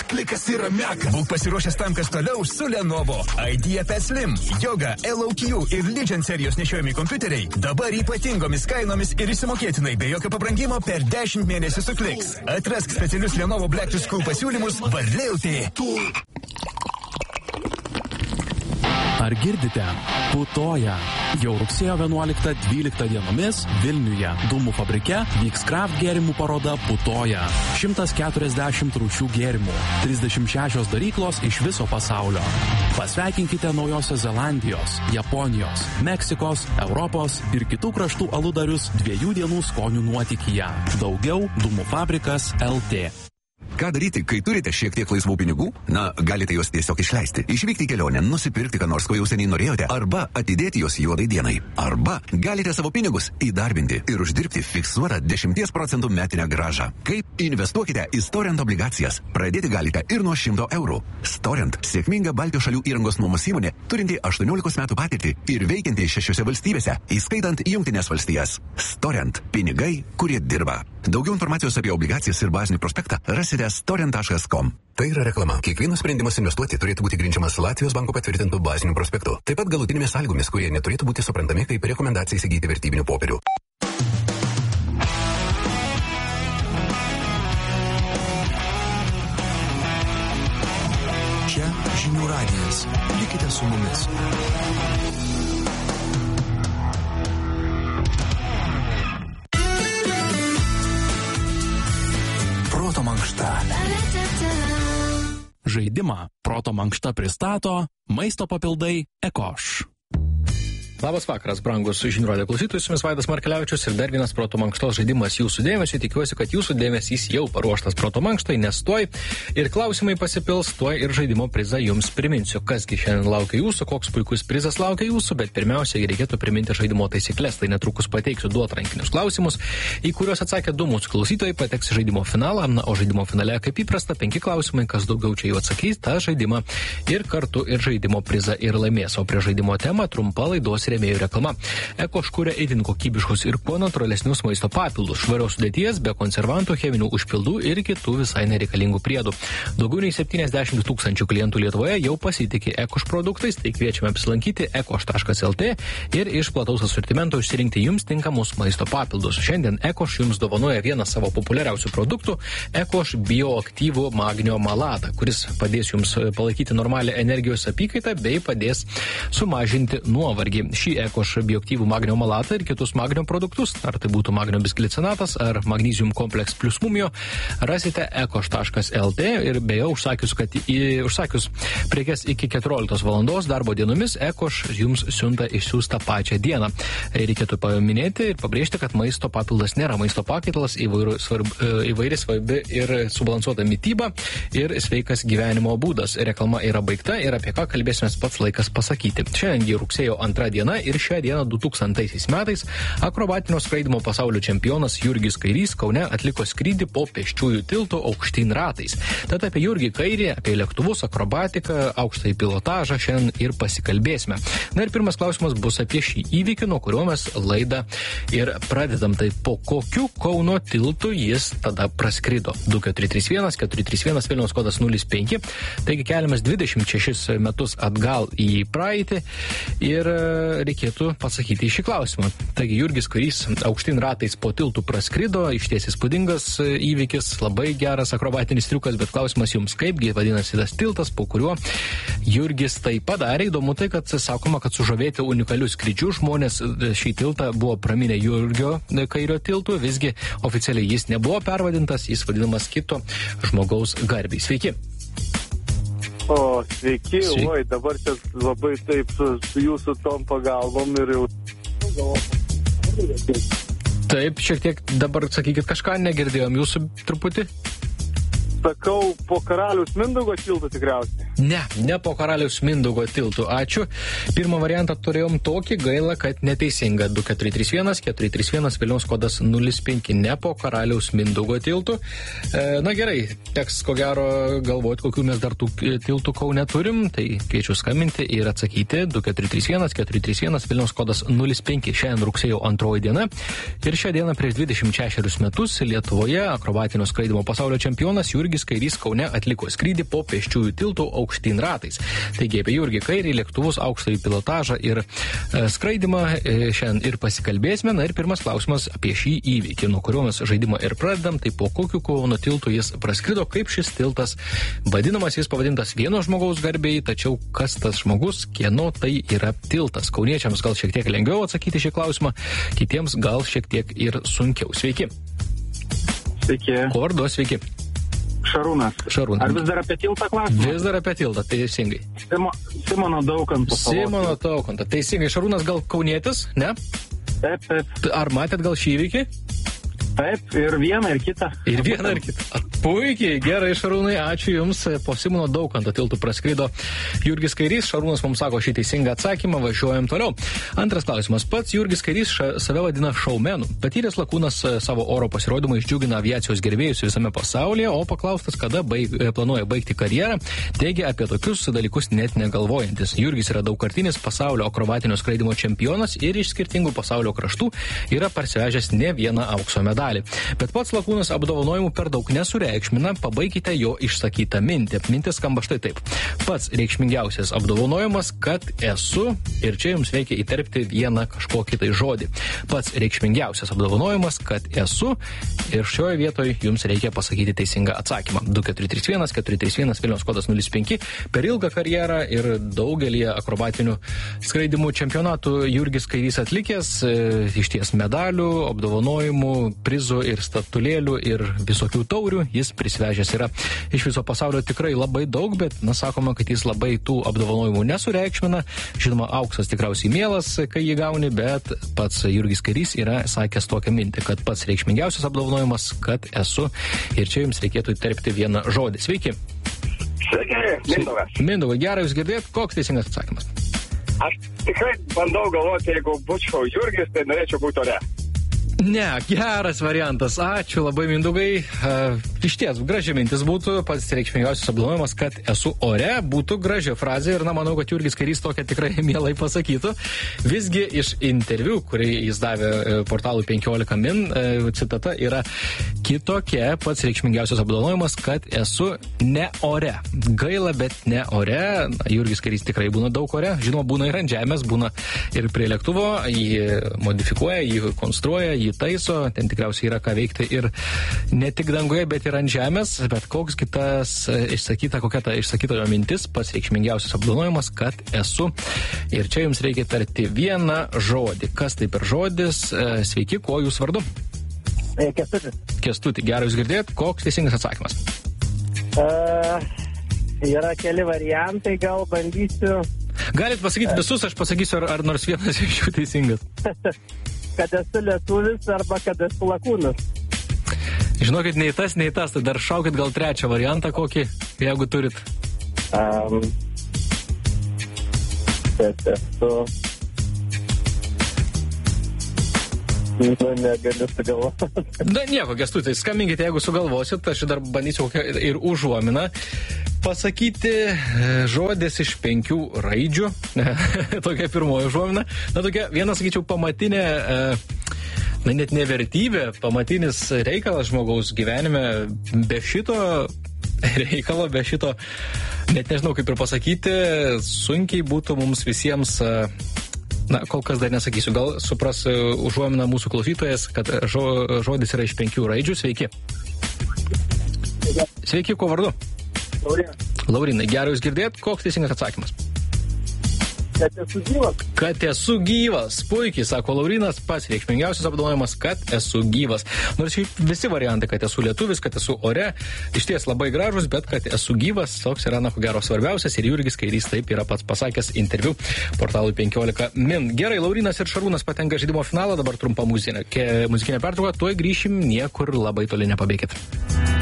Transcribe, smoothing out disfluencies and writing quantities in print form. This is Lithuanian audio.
klikas yra mekas. Būk pasiruošęs tam, kas toliau su Lenovo. IdeaPad Slim, Yoga, LOQ ir Legend serijos nešiojami kompiuteriai dabar ypatingomis kainomis ir įsimokėtinai be jokio pabrangimo per 10 mėnesių su Kliks. Atrask specialius Lenovo Black to School pasiūlymus varliauti. Ar girdite? Putoja. Jau rugsėjo 11-12 dienomis Vilniuje Dūmų fabrike vyks kraft gėrimų paroda Putoja. 140 rūšių gėrimų, 36 daryklos iš viso pasaulio. Pasveikinkite Naujosios Zelandijos, Japonijos, Meksikos, Europos ir kitų kraštų aludarius 2 dienų skonių nuotykyje. Daugiau Dūmų fabrikas LT. Ką daryti, kai turite šiek tiek laisvų pinigų? Na, galite juos tiesiog išleisti. Išvykti į kelionę, nusipirkti, ką nors, ko jau seniai norėjote, arba atidėti juos juodai dienai. Arba galite savo pinigus įdarbinti ir uždirbti fiksuotą 10% metinę grąžą. Kaip? Investuokite į Storent obligacijas. Pradėti galite ir nuo 100 eurų. Storent – sėkminga Baltijos šalių įrangos nuomos įmonė, turinti 18 metų patirtį ir veikianti 6 valstybėse, įskaitant Jungtines valstijas. Storent – pinigai, kurie dirba. Daugiau informacijos apie obligacijas ir bazinį prospektą rasite storent.com. Tai yra reklama. Kiekvienas sprendimas investuoti turėtų būti grindžiamas Latvijos banko patvirtintų bazinių prospektų. Taip pat galutinėmis sąlygomis, kurie neturėtų būti suprantami kaip rekomendacija įsigyti vertybinių popierių. Čia Žinių radijas. Likite su mumis. Proto mankšta. Žaidimą Proto mankšta pristato maisto papildai Ekoš. Labas vakaras, brangus Žinių radijo klausytojai, su jumis Vaidas Markelevičius ir dar vienas proto mankštos žaidimas jūsų dėmesio. Tikiuosi, kad jūsų dėmesys jau paruoštas proto mankštai, nes tuoj ir klausimai pasipils, tuoj ir žaidimo prizą jums priminsiu. Kasgi šiandien laukia jūsų, koks puikus prizas laukia jūsų, bet pirmiausia, reikėtų priminti žaidimo taisyklės. Tai netrukus pateiksiu du atrankinius klausimus, į kuriuos atsakė du mūsų klausytojai, pateks į žaidimo finalą, o žaidimo finale, kaip įprasta, 5 klausimai, kas daugiau čia jų atsakys, tą žaidimą ir kartu ir žaidimo prizą ir laimės. O prie žaidimo temą trumpa laidos rėmėjų reklama. Ekoš kuria itin kokybiškus ir kuo natūralesnius maisto papildus, švarios sudėties, be konservantų, cheminių užpildų ir kitų visai nereikalingų priedų. Daugiau nei 70 000 klientų Lietuvoje jau pasitikė Ekoš produktais, tai kviečiame apsilankyti ekoš.lt ir iš plataus asortimento išsirinkti jums tinkamus maisto papildus. Šiandien Ekoš jums dovanoja vieną savo populiariausių produktų – Ekoš bioaktyvų magnio malatą, kuris padės jums palaikyti normalią energijos apykaitą bei padės sumažinti nuovargį. Šį Ekoš bioaktyvų magnio malatą ir kitus magnio produktus, ar tai būtų magnio bisklicinatas ar magnesium kompleks plus mumio, rasite ekoš.lt ir beje užsakius prekes iki 14 valandos darbo dienomis Ekoš jums siunta išsiųs tą pačią dieną. Reikėtų paminėti ir pabrėžti, kad maisto papildas nėra maisto pakaitalas, įvairi svarbi ir subalansuota mityba ir sveikas gyvenimo būdas. Reklama yra baigta ir apie ką kalbėsime pats laikas pasakyti. Šiandien rugsėjo 2 diena ir šią dieną 2000 metais akrobatinio skraidymo pasaulio čempionas Jurgis Kairys Kaune atliko skrydį po pėsčiųjų tiltu aukštyn ratais. Tad apie Jurgį Kairį, apie lėktuvus, akrobatiką, aukštąjį pilotažą šiandien ir pasikalbėsime. Na ir pirmas klausimas bus apie šį įvykį, nuo kurio mes laidą ir pradedam. Tai po kokiu Kauno tiltu jis tada praskrido? 2431, 431, Vilniaus kodas 05. Taigi keliamas 26 metus atgal į praeitį ir reikėtų pasakyti į šį klausimą. Taigi Jurgis Kairys aukštyn ratais po tiltų praskrido, išties įspūdingas įvykis, labai geras akrobatinis triukas, bet klausimas jums, kaipgi vadinasi tas tiltas, po kuriuo Jurgis tai padarė. Įdomu tai, kad sakoma, kad sužavėti unikalių skrydžių žmonės šį tiltą buvo praminę Jurgio Kairio tiltų, visgi oficialiai jis nebuvo pervadintas, jis vadinamas kito žmogaus garbei. Sveiki. O, sveiki, oi, dabar čia labai taip su jūsų tom pagalbom ir jau... Taip, šiek tiek dabar sakykit, kažką negirdėjom jūsų truputį. Sakau, po karalius Mindaugo tilto tikriausiai. Ne po karaliaus Mindaugo tiltų. Ačiū. Pirmą variantą turėjom tokį, gaila, kad neteisinga. 2431, 431, Vilniaus kodas 05. Ne po karaliaus Mindaugo tiltų. Na gerai, teks ko gero galvoti, kokių mes dar tų tiltų Kaune turim. Tai kviečiu skambinti ir atsakyti. 2431, 431, Vilniaus kodas 05. Šiandien rugsėjo 2 diena. Ir šią dieną prieš 26 metus Lietuvoje akrobatinio skraidimo pasaulio čempionas Jurgis Kairys Kaune atliko skrydį po pėsčiųjų tiltų aukštyn ratais. Taigi apie Jurgį Kairį, lėktuvus, aukštąjį pilotažą ir skraidimą šiandien ir pasikalbėsime. Na ir pirmas klausimas apie šį įvykį, nuo kurio mes žaidimą ir pradedam. Tai po kokiu Kauno tiltu jis praskrido, kaip šis tiltas vadinamas, jis pavadintas vieno žmogaus garbei, tačiau kas tas žmogus, kieno tai yra tiltas. Kauniečiams gal šiek tiek lengviau atsakyti šį klausimą, kitiems gal šiek tiek ir sunkiau. Sveiki. Sveiki. Kuo vardu, sveiki. Šarūnas. Ar vis dar apie tiltą klausimą? Vis dar apie tiltą, teisingai. Simono Daukanto. Simono Daukanto, teisingai. Šarūnas gal kaunietis, ne? Taip. Ar matėt gal šį įvykį? Taip, ir vieną, ir kitą. Ir vieną, ir kitą. Puikiai, gerai, Šarūnai, ačiū Jums. Po Simono Daukanto tiltų praskrido Jurgis Kairys. Šarūnas mums sako šį teisingą atsakymą, važiuojam toliau. Antras klausimas. Pats Jurgis Kairys save vadina šaumenu. Patyręs lakūnas savo oro pasirodymą išdžiugina aviacijos gerbėjus visame pasaulyje, o paklaustas, kada planuoja baigti karjerą, teigia apie tokius dalykus net negalvojantis. Jurgis yra daugkartinis pasaulio akrobatinio skraidimo čempionas ir iš skirtingų pasaulio kraštų yra parsivežęs ne vieną aukso medalį. Bet pats lakūnas apdovanojimų per daug nesureikšmina, pabaikite jo išsakytą mintį. Mintis skamba štai taip. Pats reikšmingiausias apdovanojimas, kad esu, ir čia jums reikia įterpti vieną kažkokį tai žodį. Pats reikšmingiausias apdovanojimas, kad esu, ir šioje vietoje jums reikia pasakyti teisingą atsakymą. 2431, 431, Vilniaus kodas 05. Per ilgą karjerą ir daugelį akrobatinių skraidimų čempionatų Jurgis Kairys atlikęs, išties medalių, apdovanojimų, prizų ir statulėlių ir visokių taurių jis prisvežęs yra iš viso pasaulio tikrai labai daug, bet sakoma, kad jis labai tų apdovanojimų nesureikšmina. Žinoma, auksas tikriausiai mielas, kai jį gauni, bet pats Jurgis Kairys yra sakęs tokią mintį, kad pats reikšmingiausias apdovanojimas, kad esu, ir čia jums reikėtų įterpti vieną žodį. Sveiki. Sveiki, Mindaugas. Mindaugai, gerai jūs girdėt, koks teisingas atsakymas? Aš tikrai bandau galvoti, jeigu būčiau Jurgis, tai norėčiau būti ore. Ne, geras variantas. Ačiū labai, Mindaugai. Išties, graži mintis būtų, pats reikšmingiausias apdovanojimas, kad esu ore, būtų graži frazė ir manau, kad Jurgis Kairys tokia tikrai mielai pasakytų. Visgi iš interviu, kurį jis davė portalui 15 min, citata yra kitokia, pats reikšmingiausias apdovanojimas, kad esu ne ore. Gaila, bet ne ore. Jurgis Kairys tikrai būna daug ore. Žinoma, būna ir ant žemės, būna ir prie lėktuvo, jį modifikuoja, jį konstruoja, jį taiso, ten tikriausiai yra ką veikti ir ne tik danguje, bet ir ant žemės, bet koks kitas kokia ta išsakyta jo mintis, pats reikšmingiausias apdovanojimas, kad esu. Ir čia jums reikia tarti vieną žodį. Kas tai per žodis? Sveiki, kuo jūs vardu? Kęstutis. Kęstuti, gerai jūs girdėt, koks teisingas atsakymas? Yra keli variantai, gal bandysiu. Galit pasakyti visus, aš pasakysiu, ar nors vienas iš jų teisingas. Kad esu lietuvis arba kad esu lakūnas. Žinokit, nei tas, tai dar šaukit gal trečią variantą kokį, jeigu turit. Kad esu... negaliu sugalvoti. Na nieko, Kęstuti, skambinkite, jeigu sugalvosit, aš dar bandysiu ir užuominą pasakyti. Žodis iš 5 raidžių. Tokia pirmoji užuomina. Na tokia, vienas, sakyčiau, pamatinė, net nevertybė, pamatinis reikalas žmogaus gyvenime. Be šito reikalo, be šito, net nežinau kaip ir pasakyti, sunkiai būtų mums visiems... Na, kol kas dar nesakysiu. Gal supras užuomina mūsų klausytojas, kad žodis yra iš 5 raidžių. Sveiki. Sveiki, kuo vardu? Laurinai, gerai jūs girdėt, koks teisingas atsakymas? Kad esu gyvas. Kad esu gyvas. Puikiai, sako Laurinas, pats reikšmingiausias apdovanojimas, kad esu gyvas. Nors visi variantai, kad esu lietuvis, kad esu ore, iš ties labai gražus, bet kad esu gyvas, toks yra, ko gero, svarbiausias. Ir Jurgis Kairys taip yra pats pasakęs interviu portalui 15 min. Gerai, Laurinas ir Šarūnas patenka žaidimo finalą, dabar trumpa muzikinė pertrauka, tuoj grįšim, niekur labai toli nepabėkit.